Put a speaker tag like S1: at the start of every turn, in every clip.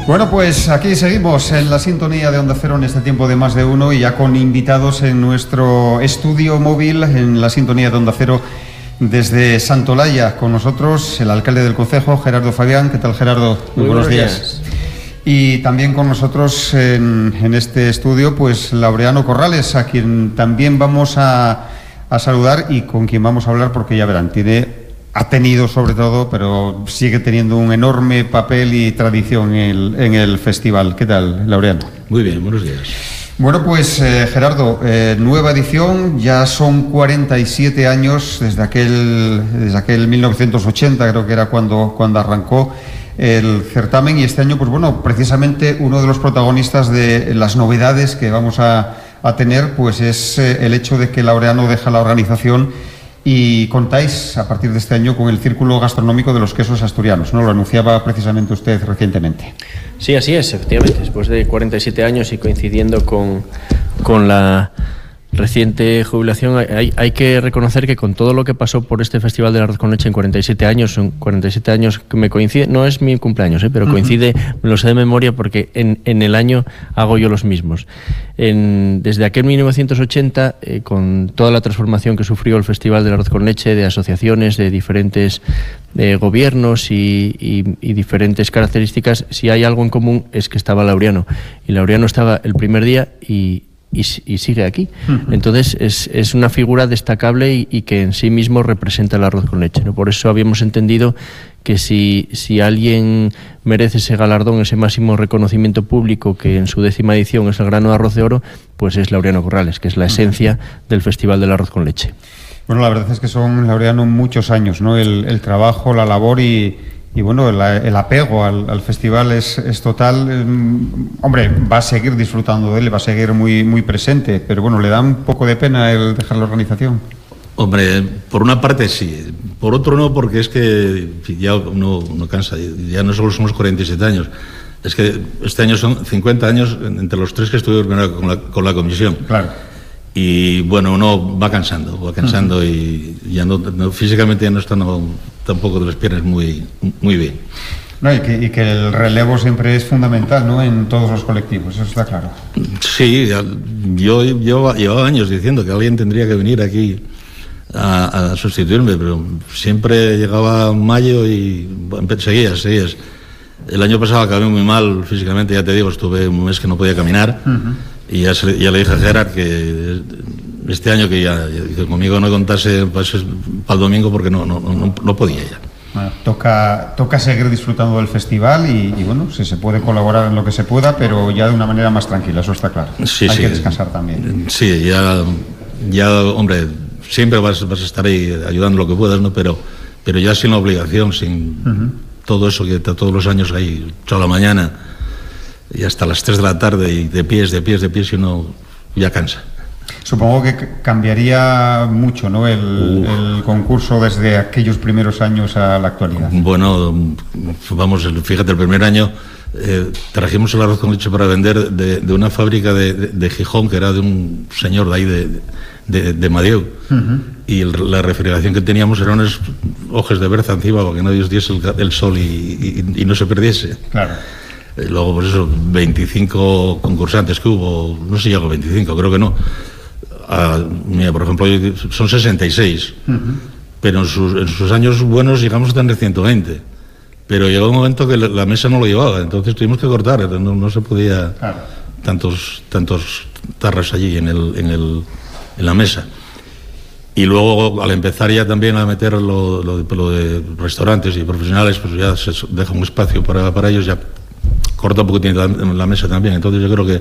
S1: Bueno, pues aquí seguimos en la sintonía de Onda Cero en este tiempo de Más de Uno y ya con invitados en nuestro estudio móvil en la sintonía de Onda Cero desde Santolaya. Con nosotros el alcalde del concejo, Gerardo Fabián. ¿Qué tal, Gerardo? Muy buenos días. Y también con nosotros en este estudio, pues Laureano Corrales, a quien también vamos a saludar y con quien vamos a hablar porque ya verán, ha tenido sobre todo, pero sigue teniendo un enorme papel y tradición en el festival. ¿Qué tal, Laureano?
S2: Muy bien, buenos días.
S1: Bueno, pues Gerardo, nueva edición, ya son 47 años desde aquel 1980, creo que era cuando arrancó el certamen, y este año, pues bueno, precisamente uno de los protagonistas de las novedades que vamos a tener, pues es el hecho de que Laureano deja la organización y contáis a partir de este año con el Círculo Gastronómico de los Quesos Asturianos, ¿no? Lo anunciaba precisamente usted recientemente.
S3: Sí, así es, efectivamente. Después de 47 años y coincidiendo con la reciente jubilación, hay que reconocer que con todo lo que pasó por este Festival del Arroz con Leche en 47 años, son 47 años que me coincide, no es mi cumpleaños, pero coincide, me lo sé de memoria porque en el año hago yo los mismos. Desde aquel 1980, con toda la transformación que sufrió el Festival del Arroz con Leche, de asociaciones, de diferentes gobiernos y diferentes características, si hay algo en común es que estaba Laureano. Y Laureano estaba el primer día y sigue aquí. Entonces es una figura destacable y que en sí mismo representa el arroz con leche, ¿no? Por eso habíamos entendido que si alguien merece ese galardón, ese máximo reconocimiento público que en su 10ª edición es el Grano de Arroz de Oro, pues es Laureano Corrales, que es la esencia del Festival del Arroz con Leche. Bueno, la verdad es que son, Laureano, muchos años, ¿no? El trabajo, la labor y bueno, el apego al festival es total. Hombre, va a seguir disfrutando de él, va a seguir muy, muy presente, pero bueno, ¿le da un poco de pena el dejar la organización?
S2: Hombre, por una parte sí, por otro no, porque es que ya uno cansa, ya no solo somos 47 años, es que este año son 50 años entre los tres que estuvimos con la comisión. Claro. Y bueno, uno va cansando y ya no físicamente ya no está tampoco de las piernas muy bien.
S1: No, y que el relevo siempre es fundamental, ¿no? En todos los colectivos, eso está claro.
S2: Sí, yo llevaba años diciendo que alguien tendría que venir aquí a sustituirme, pero siempre llegaba mayo y seguías. El año pasado acabé muy mal físicamente, ya te digo, estuve un mes que no podía caminar. Y ya le dije a Gerard que este año que conmigo no contase para el domingo porque no podía ya.
S1: Bueno, toca seguir disfrutando del festival y bueno, si se puede colaborar en lo que se pueda, pero ya de una manera más tranquila, eso está claro.
S2: Sí,
S1: Hay que descansar también.
S2: Sí, ya hombre, siempre vas a estar ahí ayudando lo que puedas, ¿no? Pero ya sin la obligación, sin todo eso que todos los años hay, 8 de la mañana y hasta las 3 de la tarde y de pies y uno ya cansa.
S1: Supongo que cambiaría mucho, ¿no? El concurso desde aquellos primeros años a la actualidad.
S2: Bueno, vamos, fíjate, el primer año trajimos el arroz con leche para vender de una fábrica de Gijón, que era de un señor de ahí de Madeu. Y la refrigeración que teníamos eran unas hojas de berza encima para que no diese el sol y no se perdiese. Claro. Luego, pues eso, 25 concursantes que hubo, no sé si llegó a 25, creo que no. Mira, por ejemplo, son 66, pero en sus años buenos llegamos a tener 120. Pero llegó un momento que la mesa no lo llevaba, entonces tuvimos que cortar, no se podía tantos tarras allí en la mesa. Y luego, al empezar ya también a meter lo de restaurantes y profesionales, pues ya se deja un espacio para ellos, ya corta un poquitín la mesa también. Entonces yo creo que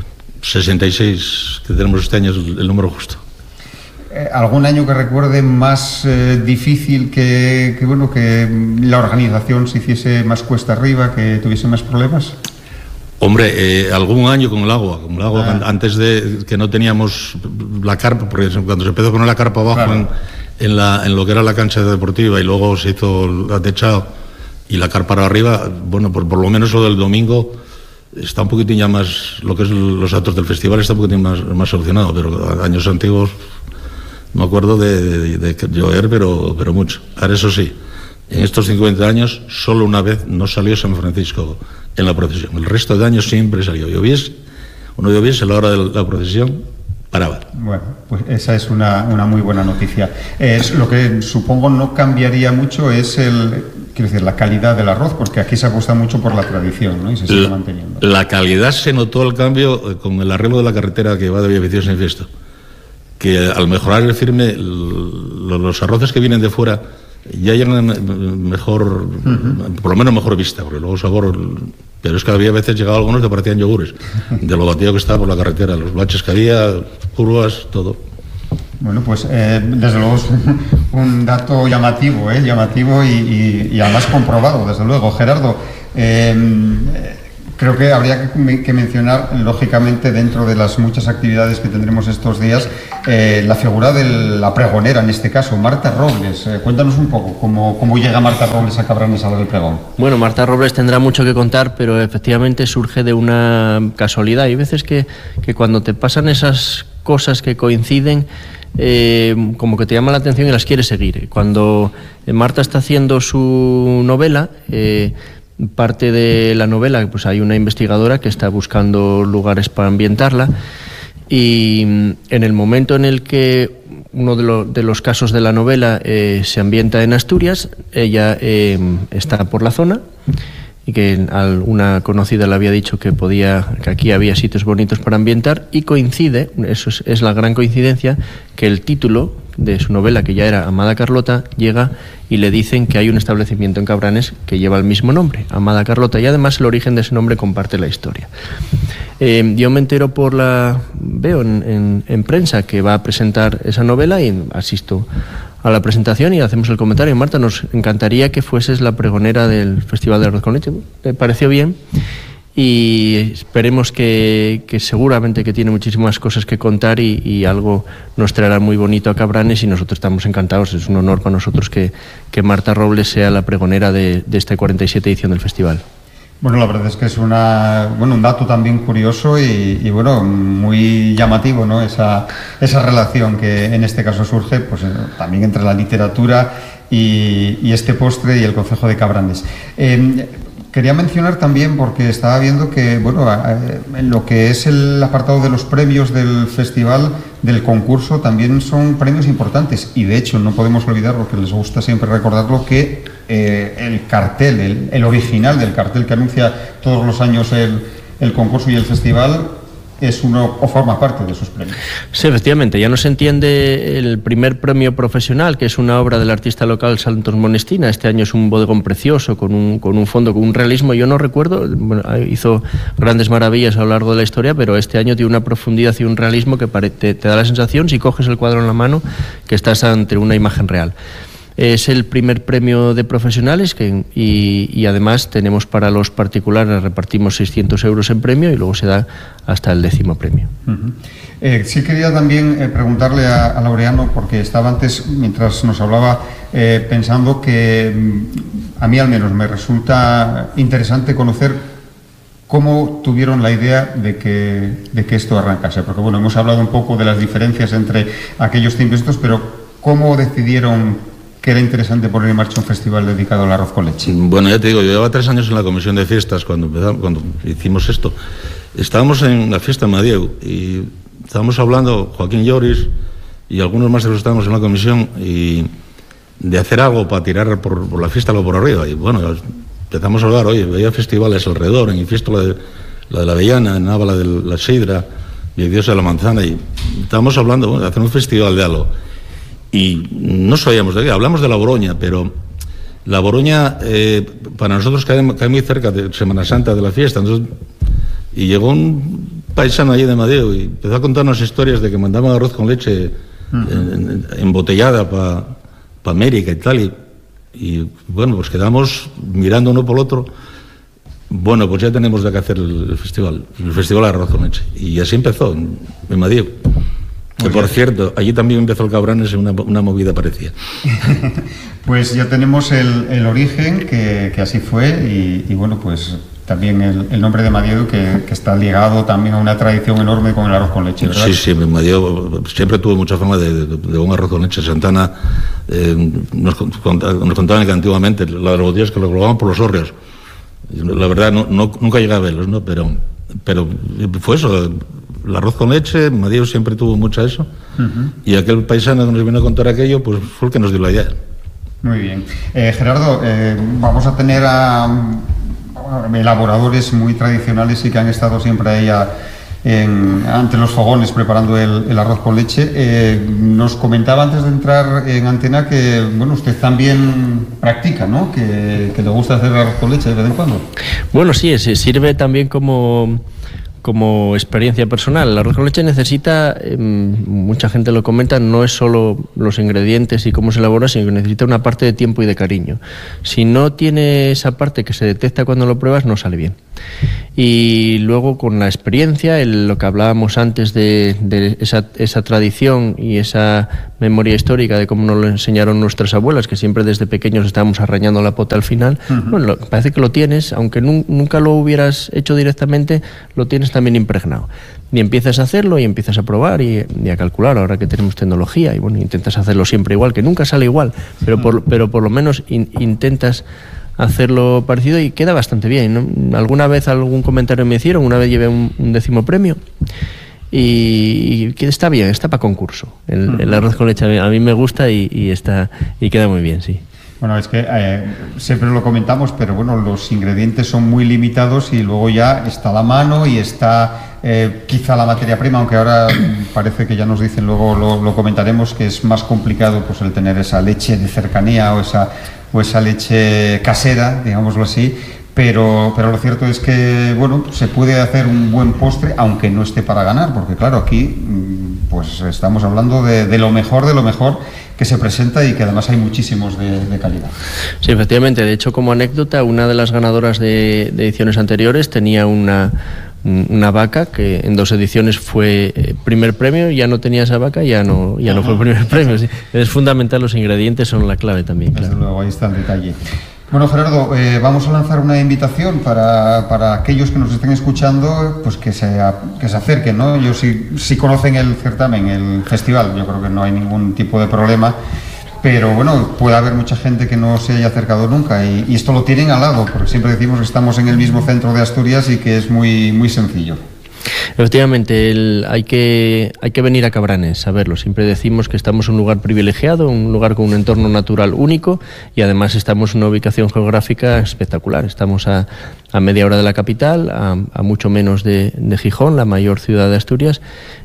S2: 66 que tenemos este año es el número justo.
S1: ¿Algún año que recuerde más difícil que la organización se hiciese más cuesta arriba, que tuviese más problemas?
S2: Hombre, algún año con el agua, antes de que no teníamos la carpa, porque cuando se empezó a poner la carpa abajo, claro, en lo que era la cancha deportiva, y luego se hizo el techado y la carpa arriba, bueno, por lo menos lo del domingo está un poquitín ya más, lo que es los actos del festival está un poquitín más solucionado, pero años antiguos me acuerdo de llover, pero mucho. Ahora eso sí, En estos 50 años, solo una vez no salió San Francisco en la procesión. El resto de años siempre salió. Lloviese o no lloviese, a la hora de la procesión paraba.
S1: Bueno, pues esa es una muy buena noticia. Lo que supongo no cambiaría mucho es la calidad del arroz, porque aquí se apuesta mucho por la tradición, ¿no? Y se sigue manteniendo.
S2: La calidad se notó el cambio con el arreglo de la carretera que va de Villaviciosa a Infiesto, que al mejorar el firme, los arroces que vienen de fuera ya llegan mejor, por lo menos mejor vista, porque luego sabor, pero es que había veces llegado algunos que parecían yogures, de lo batido que estaba por la carretera, los baches que había, curvas, todo.
S1: Bueno, pues desde luego es un dato llamativo, y además comprobado, desde luego. Gerardo, creo que habría que mencionar, lógicamente, dentro de las muchas actividades que tendremos estos días, la figura de la pregonera, en este caso, Marta Robles. Cuéntanos un poco cómo llega Marta Robles a Cabranes a dar el pregón.
S3: Bueno, Marta Robles tendrá mucho que contar, pero efectivamente surge de una casualidad. Hay veces que cuando te pasan esas cosas que coinciden, como que te llama la atención y las quieres seguir. Cuando Marta está haciendo su novela, parte de la novela, pues hay una investigadora que está buscando lugares para ambientarla, y en el momento en el que uno de los casos de la novela se ambienta en Asturias, ella está por la zona, y que una conocida le había dicho que aquí había sitios bonitos para ambientar, y coincide, eso es la gran coincidencia, que el título de su novela, que ya era Amada Carlota, llega y le dicen que hay un establecimiento en Cabranes que lleva el mismo nombre, Amada Carlota, y además el origen de ese nombre comparte la historia. Yo me entero veo en prensa que va a presentar esa novela y asisto a la presentación y hacemos el comentario. Marta, nos encantaría que fueses la pregonera del Festival de Arroz con Leche. Me pareció bien y esperemos que seguramente que tiene muchísimas cosas que contar y algo nos traerá muy bonito a Cabranes, y nosotros estamos encantados. Es un honor para nosotros que Marta Robles sea la pregonera de esta 47 edición del festival.
S1: Bueno, la verdad es que es un dato también curioso y muy llamativo, ¿no? Esa relación que en este caso surge, pues también entre la literatura y este postre y el concejo de Cabranes. Quería mencionar también, porque estaba viendo que, en lo que es el apartado de los premios del festival, del concurso, también son premios importantes. Y de hecho, no podemos olvidar, porque les gusta siempre recordarlo, que el cartel, el original del cartel que anuncia todos los años el concurso y el festival, es uno o forma parte de esos premios.
S3: Sí, efectivamente, ya no se entiende el primer premio profesional, que es una obra del artista local Santos Monestina. Este año es un bodegón precioso, con un fondo, con un realismo. Yo no recuerdo, hizo grandes maravillas a lo largo de la historia, pero este año tiene una profundidad y un realismo que te da la sensación, si coges el cuadro en la mano, que estás ante una imagen real. Es el primer premio de profesionales y además tenemos para los particulares, repartimos 600 euros en premio y luego se da hasta el 10º premio.
S1: Sí quería también preguntarle a Laureano, porque estaba antes, mientras nos hablaba, pensando que a mí al menos me resulta interesante conocer cómo tuvieron la idea de que esto arrancase, porque hemos hablado un poco de las diferencias entre aquellos tiempos estos, pero ¿cómo decidieron que era interesante poner en marcha un festival dedicado al arroz con leche?
S2: Bueno, ya te digo, yo llevaba 3 años en la comisión de fiestas cuando hicimos esto. Estábamos en la fiesta en Madieu y estábamos hablando, Joaquín Lloris y algunos más de los que estábamos en la comisión, y de hacer algo para tirar por la fiesta, algo por arriba. Y empezamos a hablar, oye, había festivales alrededor, en Infiesto la de la Avellana, en Nava la de la Sidra, Villaviciosa de la Manzana, y estábamos hablando de hacer un festival de algo. Y no sabíamos de qué, hablamos de la Boroña, pero la Boroña para nosotros cae muy cerca de Semana Santa, de la fiesta. Entonces, y llegó un paisano allí de Madeo y empezó a contarnos historias de que mandaban arroz con leche embotellada para América y tal. Y pues quedamos mirando uno por el otro. Bueno, pues ya tenemos de qué hacer el festival de arroz con leche. Y así empezó en Madeo. Que por cierto, allí también empezó el Cabranes en una movida parecida.
S1: Pues ya tenemos el origen, que así fue, y bueno, pues también el nombre de Madieu, que está ligado también a una tradición enorme con el arroz con leche, ¿verdad?
S2: Sí, Madieu siempre tuvo mucha fama de un arroz con leche. Santana nos contaban que antiguamente las botellas que lo colocaban por los hórreos. La verdad, nunca llegué a verlos, ¿no? Pero fue eso. El arroz con leche, Madieu siempre tuvo mucho eso. Y aquel paisano que nos vino a contar aquello, pues fue el que nos dio la idea.
S1: Muy bien. Gerardo, vamos a tener a elaboradores muy tradicionales y que han estado siempre ahí ante los fogones preparando el arroz con leche. Nos comentaba antes de entrar en antena que, bueno, usted también practica, ¿no? Que le gusta hacer arroz con leche de vez en cuando.
S3: Bueno, sí, sirve también como experiencia personal. El arroz con leche necesita, mucha gente lo comenta, no es solo los ingredientes y cómo se elabora, sino que necesita una parte de tiempo y de cariño. Si no tiene esa parte que se detecta cuando lo pruebas, no sale bien. Y luego con la experiencia, lo que hablábamos antes de esa tradición y esa memoria histórica de cómo nos lo enseñaron nuestras abuelas, que siempre desde pequeños estábamos arrañando la pota al final, bueno, parece que lo tienes, aunque nunca lo hubieras hecho directamente, lo tienes también impregnado. Y empiezas a hacerlo y empiezas a probar y a calcular, ahora que tenemos tecnología, y bueno, intentas hacerlo siempre igual, que nunca sale igual, pero por lo menos intentas hacerlo parecido y queda bastante bien, ¿no? Alguna vez algún comentario me hicieron, una vez llevé un 10º premio y que está bien, está para concurso. El arroz con leche a mí me gusta y queda muy bien, sí.
S1: Bueno, es que siempre lo comentamos, pero bueno, los ingredientes son muy limitados y luego ya está la mano y está quizá la materia prima, aunque ahora parece que ya nos dicen, luego lo comentaremos, que es más complicado pues el tener esa leche de cercanía o esa leche casera, digámoslo así, pero lo cierto es que, bueno, se puede hacer un buen postre, aunque no esté para ganar, porque claro, aquí pues estamos hablando de lo mejor que se presenta y que además hay muchísimos de calidad.
S3: Sí, efectivamente. De hecho, como anécdota, una de las ganadoras de ediciones anteriores tenía una vaca que en 2 ediciones fue primer premio, ya no tenía esa vaca, ya no fue primer premio. Sí. Es fundamental, los ingredientes son la clave también.
S1: Desde
S3: claro.
S1: luego, ahí está el detalle. Bueno, Gerardo, vamos a lanzar una invitación para aquellos que nos estén escuchando, pues que se acerquen, ¿no? Ellos si conocen el certamen, el festival, yo creo que no hay ningún tipo de problema, pero bueno, puede haber mucha gente que no se haya acercado nunca y esto lo tienen al lado, porque siempre decimos que estamos en el mismo centro de Asturias y que es muy, muy sencillo.
S3: Efectivamente, hay que venir a Cabranes a verlo. Siempre decimos que estamos en un lugar privilegiado, un lugar con un entorno natural único y además estamos en una ubicación geográfica espectacular. Estamos a media hora de la capital, a mucho menos de Gijón, la mayor ciudad de Asturias,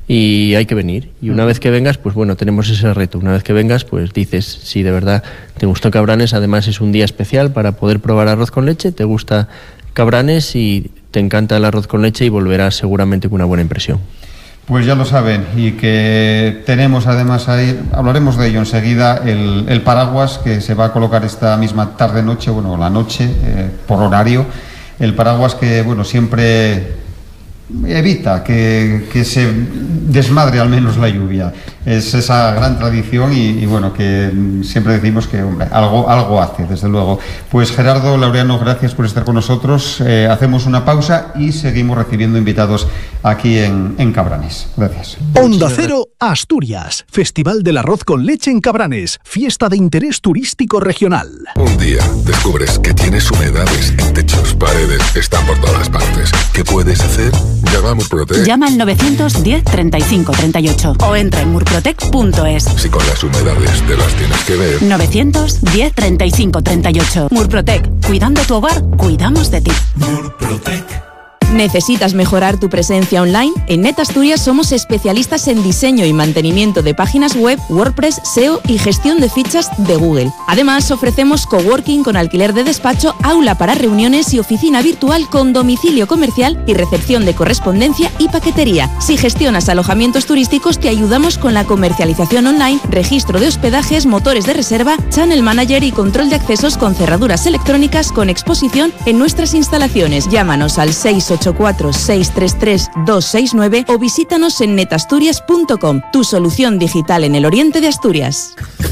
S3: y hay que venir. Y una vez que vengas, pues bueno, tenemos ese reto. Una vez que vengas, pues dices, si de verdad te gustó Cabranes, además es un día especial para poder probar arroz con leche, te gusta Cabranes y te encanta el arroz con leche y volverás seguramente con una buena impresión.
S1: Pues ya lo saben, y que tenemos además ahí, hablaremos de ello enseguida, el paraguas que se va a colocar esta misma tarde-noche, bueno, la noche, por horario, el paraguas que, bueno, siempre evita que se desmadre al menos la lluvia. Es esa gran tradición y bueno, que siempre decimos que, hombre, algo hace, desde luego. Pues Gerardo Laureano, gracias por estar con nosotros. Hacemos una pausa y seguimos recibiendo invitados aquí en Cabranes. Gracias.
S4: Onda Cero, Asturias. Festival del Arroz con Leche en Cabranes. Fiesta de interés turístico regional.
S5: Un día descubres que tienes humedades en techos, paredes, están por todas partes. ¿Qué puedes hacer? Llama a Murprotec.
S6: Llama al 910 35 38 o entra en murprotec.es.
S5: Si con las humedades te las tienes que ver.
S6: 910 35 38. Murprotec. Cuidando tu hogar, cuidamos de ti.
S5: Murprotec.
S7: ¿Necesitas mejorar tu presencia online? En NetAsturias somos especialistas en diseño y mantenimiento de páginas web, WordPress, SEO y gestión de fichas de Google. Además, ofrecemos coworking con alquiler de despacho, aula para reuniones y oficina virtual con domicilio comercial y recepción de correspondencia y paquetería. Si gestionas alojamientos turísticos, te ayudamos con la comercialización online, registro de hospedajes, motores de reserva, channel manager y control de accesos con cerraduras electrónicas con exposición en nuestras instalaciones. Llámanos al 689 984 633 269 o visítanos en netasturias.com, tu solución digital en el oriente de Asturias.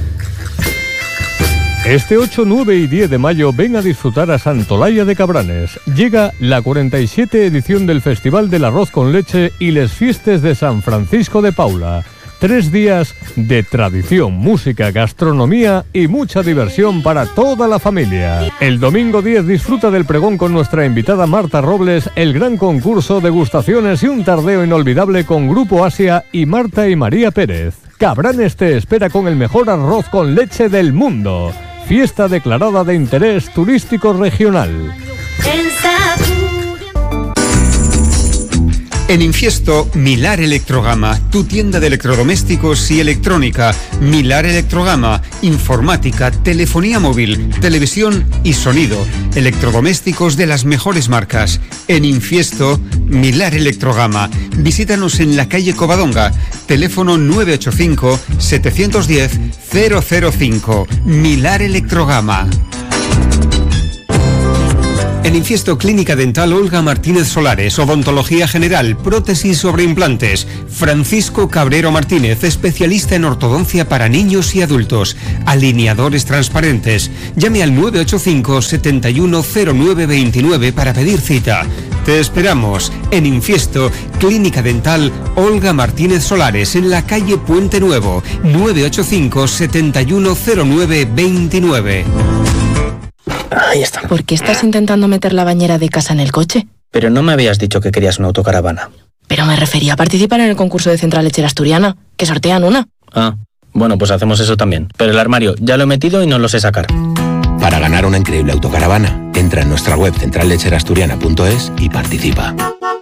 S8: Este 8, 9 y 10 de mayo ven a disfrutar a Santolaya de Cabranes. Llega la 47 edición del Festival del Arroz con Leche y les Fiestes de San Francisco de Paula. 3 días de tradición, música, gastronomía y mucha diversión para toda la familia. El domingo 10 disfruta del pregón con nuestra invitada Marta Robles, el gran concurso, degustaciones y un tardeo inolvidable con Grupo Asia y Marta y María Pérez. Cabranes te espera con el mejor arroz con leche del mundo. Fiesta declarada de interés turístico regional.
S1: En Infiesto, Milar Electrogama, tu tienda de electrodomésticos y electrónica. Milar Electrogama, informática, telefonía móvil, televisión y sonido. Electrodomésticos de las mejores marcas. En Infiesto, Milar Electrogama. Visítanos en la calle Covadonga. Teléfono 985 710 005. Milar Electrogama. En Infiesto, Clínica Dental Olga Martínez Solares, Odontología General, prótesis sobre implantes. Francisco Cabrero Martínez, especialista en ortodoncia para niños y adultos. Alineadores transparentes. Llame al 985 710929 para pedir cita. Te esperamos en Infiesto, Clínica Dental Olga Martínez Solares, en la calle Puente Nuevo, 985 710929.
S9: Ahí está.
S10: ¿Por qué estás intentando meter la bañera de casa en el coche?
S9: Pero no me habías dicho que querías una autocaravana.
S10: Pero me refería a participar en el concurso de Central Lechera Asturiana, que sortean una.
S9: Ah, bueno, pues hacemos eso también. Pero el armario ya lo he metido y no lo sé sacar.
S11: Para ganar una increíble autocaravana, entra en nuestra web centrallecherasturiana.es y participa.